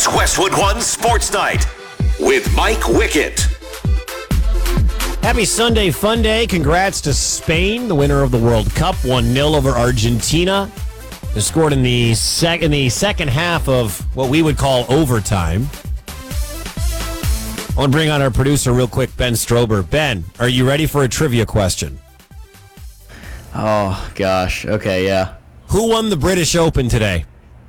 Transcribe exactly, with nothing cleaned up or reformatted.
It's Westwood One Sports Night with Mike Wickett. Happy Sunday Fun Day. Congrats to Spain, the winner of the World Cup, one nil over Argentina. They scored in the, sec- in the second half of what we would call overtime. I want to bring on our producer real quick, Ben Strober. Ben, are you ready for a trivia question? Oh, gosh. Okay, yeah. Who won the British Open today?